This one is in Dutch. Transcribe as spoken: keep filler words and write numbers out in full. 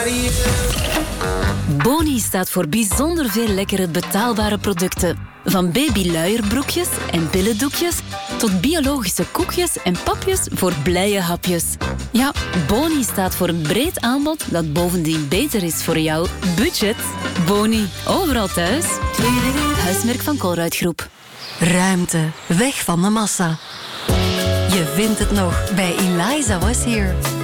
Boni staat voor bijzonder veel lekkere betaalbare producten. Van babyluierbroekjes en billendoekjes tot biologische koekjes en papjes voor blije hapjes. Ja, Boni staat voor een breed aanbod dat bovendien beter is voor jouw budget. Boni, overal thuis. Huismerk van Colruyt-groep. Ruimte, weg van de massa. Je vindt het nog bij Eliza Was Here.